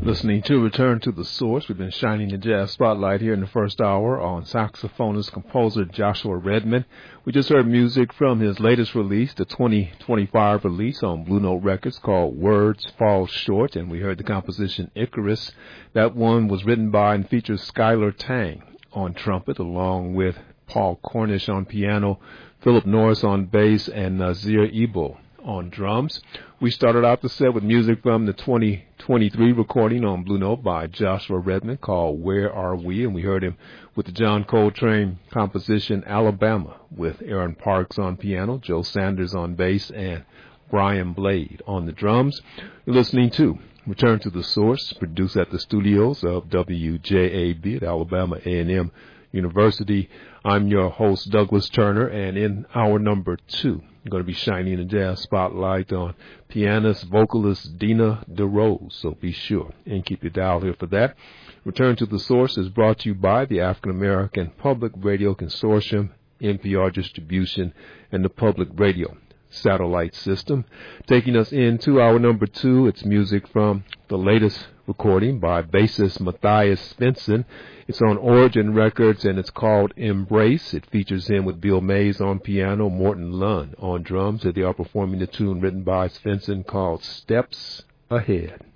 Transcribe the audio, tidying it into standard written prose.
Listening to Return to the Source. We've been shining the jazz spotlight here in the first hour on saxophonist composer Joshua Redman. We just heard music from his latest release, the 2025 release on Blue Note Records called Words Fall Short, and we heard the composition Icarus. That one was written by and features Skylar Tang on trumpet, along with Paul Cornish on piano, Philip Norris on bass, and Nazir Ebo on drums. We started out the set with music from the 2023 recording on Blue Note by Joshua Redman called Where Are We? And we heard him with the John Coltrane composition Alabama with Aaron Parks on piano, Joe Sanders on bass, and Brian Blade on the drums. You're listening to Return to the Source, produced at the studios of WJAB at Alabama A&M University. I'm your host, Douglas Turner, and in hour number 2, I'm going to be shining the jazz spotlight on pianist, vocalist Dina DeRose. So be sure and keep your dial here for that. Return to the Source is brought to you by the African American Public Radio Consortium, NPR Distribution, and the Public Radio Satellite System. Taking us into hour number 2, it's music from the latest recording by bassist Matthias Svensson. It's on Origin Records, and it's called Embrace. It features him with Bill Mays on piano, Morton Lunn on drums, and they are performing the tune written by Svensson called Steps Ahead.